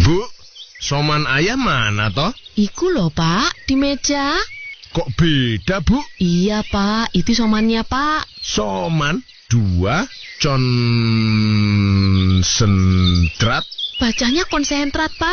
Bu, soman ayam mana toh? Iku loh Pak, di meja. Kok beda, Bu? Iya Pak, itu somannya Pak. Soman 2 konsentrat. Bacanya konsentrat Pak.